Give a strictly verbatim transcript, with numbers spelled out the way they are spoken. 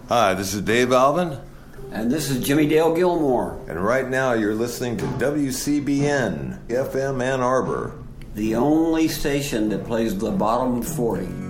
Hi, this is Dave Alvin. And this is Jimmy Dale Gilmore. And right now you're listening to W C B N, F M Ann Arbor. The only station that plays the bottom forty.